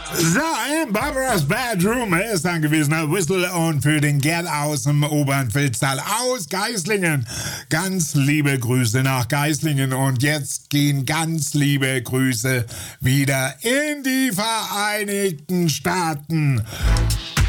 So, in Barbaras Bedroom ist angewesener Whistle und für den Gerd aus dem oberen Filztal aus Geislingen. Ganz liebe Grüße nach Geislingen und jetzt gehen ganz liebe Grüße wieder in die Vereinigten Staaten.